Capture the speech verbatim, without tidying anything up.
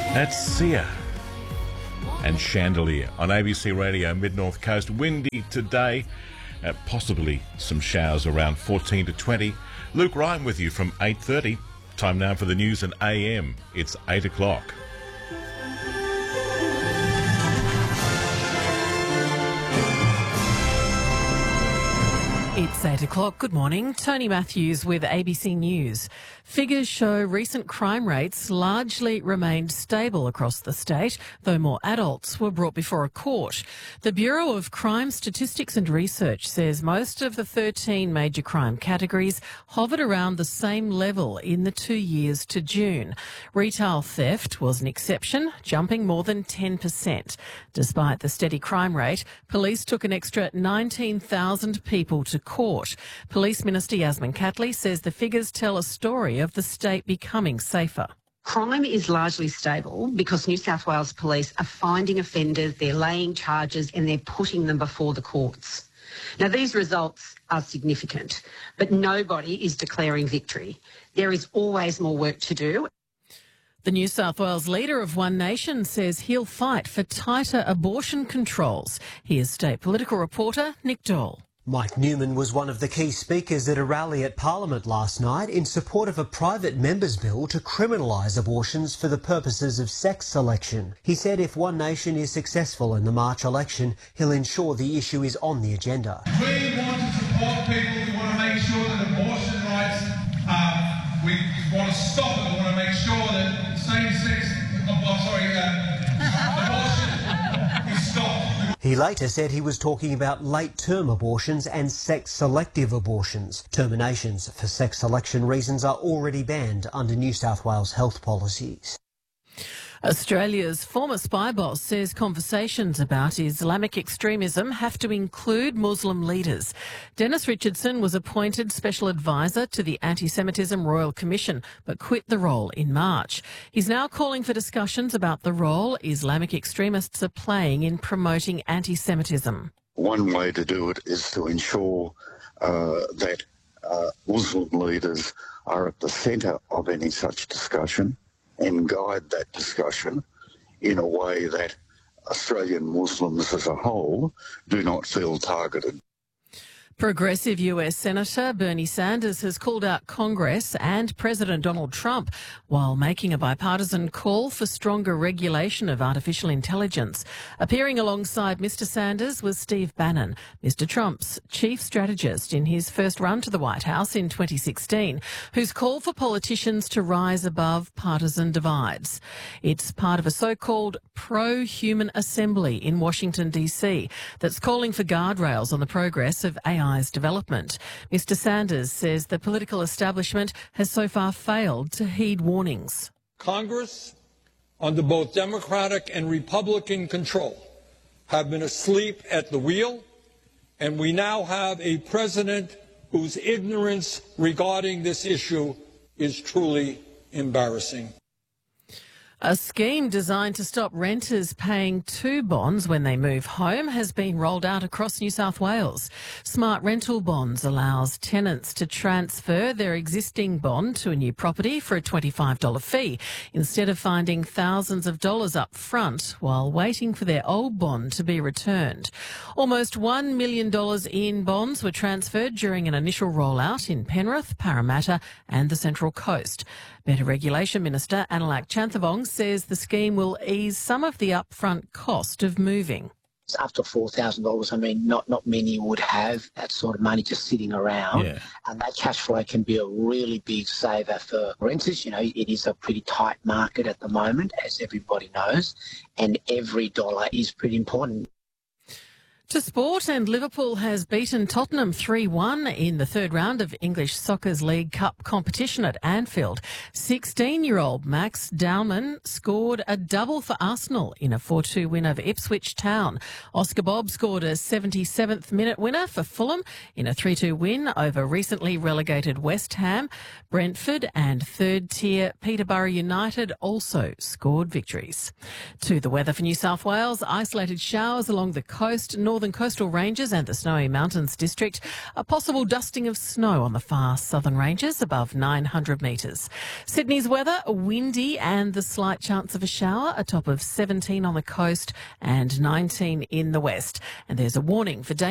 That's Sia and Chandelier on A B C Radio Mid-North Coast. Windy today, uh, possibly some showers around fourteen to twenty. Luke Ryan with you from eight thirty. Time now for the news and A M. It's eight o'clock. It's eight o'clock. Good morning. Tony Matthews with A B C News. Figures show recent crime rates largely remained stable across the state, though more adults were brought before a court. The Bureau of Crime Statistics and Research says most of the thirteen major crime categories hovered around the same level in the two years to June. Retail theft was an exception, jumping more than ten percent. Despite the steady crime rate, police took an extra nineteen thousand people to court. Police Minister Yasmin Catley says the figures tell a story of the state becoming safer. Crime is largely stable because New South Wales Police are finding offenders, they're laying charges and they're putting them before the courts. Now, these results are significant, but nobody is declaring victory. There is always more work to do. The New South Wales leader of One Nation says he'll fight for tighter abortion controls. Here's state political reporter Nick Dole. Mike Newman was one of the key speakers at a rally at Parliament last night in support of a private member's bill to criminalise abortions for the purposes of sex selection. He said if One Nation is successful in the March election, he'll ensure the issue is on the agenda. We want to support people. We want to make sure that abortion rights, uh, we want to stop it. We want to make sure that same-sex, oh, sorry, uh, abortion is stopped. He later said he was talking about late-term abortions and sex-selective abortions. Terminations for sex selection reasons are already banned under New South Wales health policies. Australia's former spy boss says conversations about Islamic extremism have to include Muslim leaders. Dennis Richardson was appointed Special Advisor to the Anti-Semitism Royal Commission, but quit the role in March. He's now calling for discussions about the role Islamic extremists are playing in promoting anti-Semitism. One way to do it is to ensure uh, that uh, Muslim leaders are at the centre of any such discussion and guide that discussion in a way that Australian Muslims as a whole do not feel targeted. Progressive U S Senator Bernie Sanders has called out Congress and President Donald Trump while making a bipartisan call for stronger regulation of artificial intelligence. Appearing alongside Mr Sanders was Steve Bannon, Mr Trump's chief strategist in his first run to the White House in twenty sixteen, who's called for politicians to rise above partisan divides. It's part of a so-called pro-human assembly in Washington, D C that's calling for guardrails on the progress of A I development. Mr Sanders says the political establishment has so far failed to heed warnings. Congress, under both Democratic and Republican control, have been asleep at the wheel, and we now have a president whose ignorance regarding this issue is truly embarrassing. A scheme designed to stop renters paying two bonds when they move home has been rolled out across New South Wales. Smart Rental Bonds allows tenants to transfer their existing bond to a new property for a twenty-five dollars fee instead of finding thousands of dollars up front while waiting for their old bond to be returned. Almost one million dollars in bonds were transferred during an initial rollout in Penrith, Parramatta and the Central Coast. Better Regulation Minister Analak Chanthavong says the scheme will ease some of the upfront cost of moving. Up to four thousand dollars. I mean, not, not many would have that sort of money just sitting around. Yeah. And that cash flow can be a really big saver for renters. You know, it is a pretty tight market at the moment, as everybody knows, and every dollar is pretty important. To sport, and Liverpool has beaten Tottenham three one in the third round of English Soccer's League Cup competition at Anfield. sixteen-year-old Max Dowman scored a double for Arsenal in a four two win over Ipswich Town. Oscar Bobb scored a seventy-seventh minute winner for Fulham in a three two win over recently relegated West Ham. Brentford and third-tier Peterborough United also scored victories. To the weather for New South Wales, isolated showers along the coast, north northern coastal ranges and the Snowy Mountains district. A possible dusting of snow on the far southern ranges above nine hundred metres. Sydney's weather, windy and the slight chance of a shower, a top of seventeen on the coast and nineteen in the west. And there's a warning for